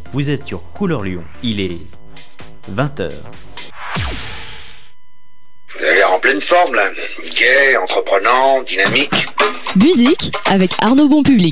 Vous êtes sur Couleur Lyon, il est 20h. Vous avez l'air en pleine forme là, gai, entreprenant, dynamique. Musique avec Arnaud Bonpublic.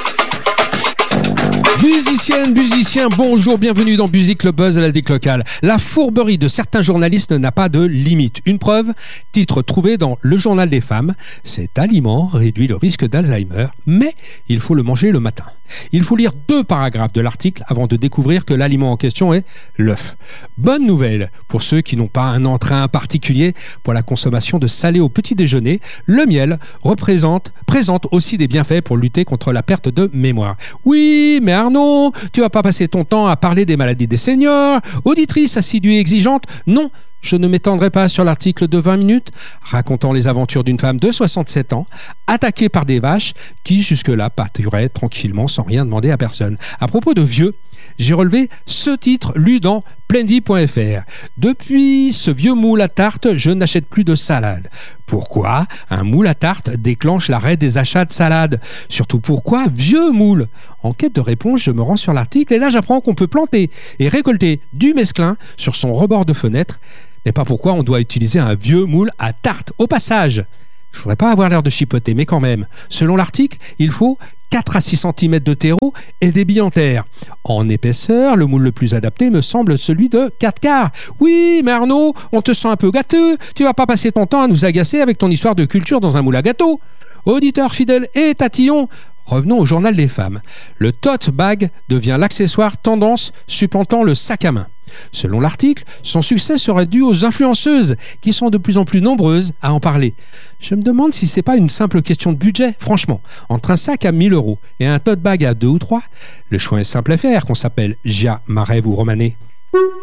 Musiciennes, musiciens, bonjour, bienvenue dans Musique, le buzz de la zik locale. La fourberie de certains journalistes n'a pas de limite. Une preuve, titre trouvé dans Le Journal des femmes, cet aliment réduit le risque d'Alzheimer, mais il faut le manger le matin. Il faut lire 2 paragraphes de l'article avant de découvrir que l'aliment en question est l'œuf. Bonne nouvelle pour ceux qui n'ont pas un entrain particulier pour la consommation de salé au petit déjeuner, le miel présente aussi des bienfaits pour lutter contre la perte de mémoire. Oui, mais Arnaud, tu vas pas passer ton temps à parler des maladies des seniors, auditrice assidue et exigeante. Non, je ne m'étendrai pas sur l'article de 20 minutes racontant les aventures d'une femme de 67 ans attaquée par des vaches qui jusque-là pâturaient tranquillement sans rien demander à personne. À propos de vieux, j'ai relevé ce titre lu dans plainevie.fr. Depuis ce vieux moule à tarte, je n'achète plus de salade. Pourquoi un moule à tarte déclenche l'arrêt des achats de salade? Surtout pourquoi vieux moule? En quête de réponse, je me rends sur l'article et là j'apprends qu'on peut planter et récolter du mesclin sur son rebord de fenêtre. Mais pas pourquoi on doit utiliser un vieux moule à tarte. Au passage, je ne voudrais pas avoir l'air de chipoter, mais quand même, selon l'article, il faut 4 à 6 cm de terreau et des billes en terre. En épaisseur, le moule le plus adapté me semble celui de 4 quarts. Oui, mais Arnaud, on te sent un peu gâteux. Tu vas pas passer ton temps à nous agacer avec ton histoire de culture dans un moule à gâteau. Auditeurs fidèles et tatillons, revenons au journal des femmes. Le tote bag devient l'accessoire tendance supplantant le sac à main. Selon l'article, son succès serait dû aux influenceuses qui sont de plus en plus nombreuses à en parler. Je me demande si c'est pas une simple question de budget, franchement. Entre un sac à 1 000 € et un tote bag à 2 ou 3, le choix est simple à faire, qu'on s'appelle Gia, Marev ou Romané.